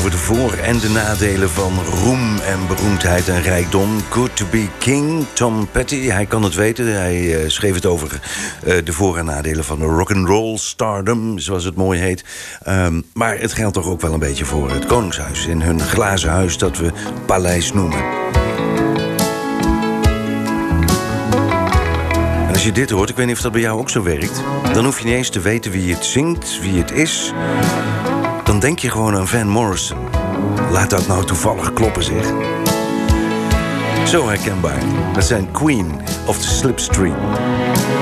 over de voor- en de nadelen van roem en beroemdheid en rijkdom. Good to be king, Tom Petty. Hij kan het weten. Hij schreef het over de voor- en nadelen van de rock'n'roll stardom, zoals het mooi heet. Maar het geldt toch ook wel een beetje voor het Koningshuis. In hun glazen huis dat we paleis noemen. En als je dit hoort, ik weet niet of dat bij jou ook zo werkt, dan hoef je niet eens te weten wie het zingt, wie het is. Dan denk je gewoon aan Van Morrison. Laat dat nou toevallig kloppen, zeg. Zo herkenbaar. Dat zijn Queen of the Slipstream.